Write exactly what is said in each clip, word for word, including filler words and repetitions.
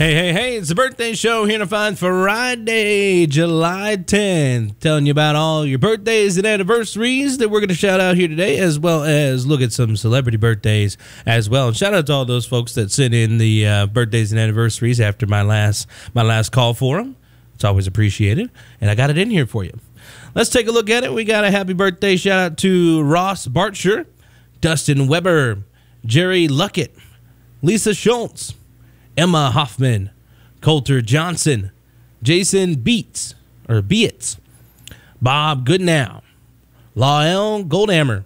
Hey, hey, hey, it's the birthday show here on a fine Friday, July tenth. Telling you about all your birthdays and anniversaries that we're going to shout out here today, as well as look at some celebrity birthdays as well. And shout out to all those folks that sent in the uh, birthdays and anniversaries after my last, my last call for them. It's always appreciated. And I got it in here for you. Let's take a look at it. We got a happy birthday shout out to Ross Bartsher, Dustin Weber, Jerry Luckett, Lisa Schultz, Emma Hoffman, Coulter Johnson, Jason Beats, or Beats, Bob Goodnow, Lael Goldhammer,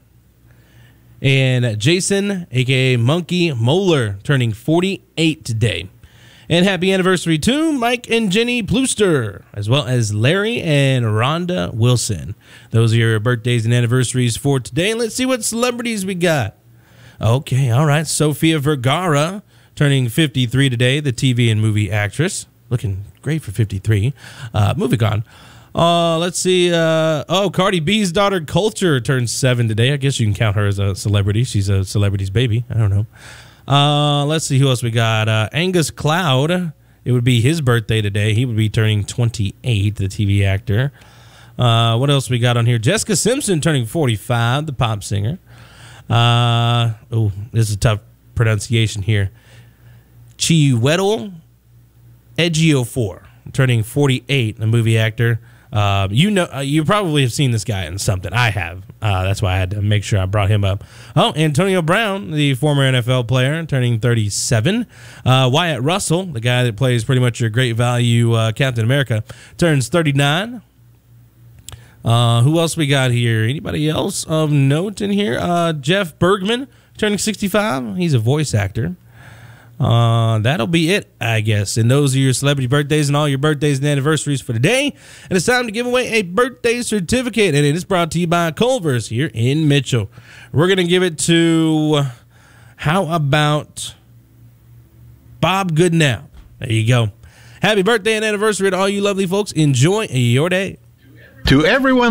and Jason, a k a. Monkey Moeller, turning forty-eight today. And happy anniversary to Mike and Jenny Plooster, as well as Larry and Rhonda Wilson. Those are your birthdays and anniversaries for today. Let's see what celebrities we got. Okay, all right. Sofia Vergara, turning fifty-three today, the T V and movie actress. Looking great for fifty-three. Uh, moving on. Uh, let's see. Uh, oh, Cardi B's daughter, Culture, turns seven today. I guess you can count her as a celebrity. She's a celebrity's baby. I don't know. Uh, let's see who else we got. Uh, Angus Cloud. It would be his birthday today. He would be turning twenty-eight, the T V actor. Uh, what else we got on here? Jessica Simpson turning forty-five, the pop singer. Uh, oh, this is a tough pronunciation here. Chiwetel Ejiofor, turning forty-eight, the movie actor. Uh, you know, uh, you probably have seen this guy in something. I have. Uh, that's why I had to make sure I brought him up. Oh, Antonio Brown, the former N F L player, turning thirty-seven. Uh, Wyatt Russell, the guy that plays pretty much your great value uh, Captain America, turns thirty-nine. Uh, who else we got here? Anybody else of note in here? Uh, Jeff Bergman, turning sixty-five. He's a voice actor. Uh, that'll be it, I guess. And those are your celebrity birthdays and all your birthdays and anniversaries for today. And it's time to give away a birthday certificate. And it is brought to you by Culver's here in Mitchell. We're going to give it to, how about Bob Goodnow? There you go. Happy birthday and anniversary to all you lovely folks. Enjoy your day. To everyone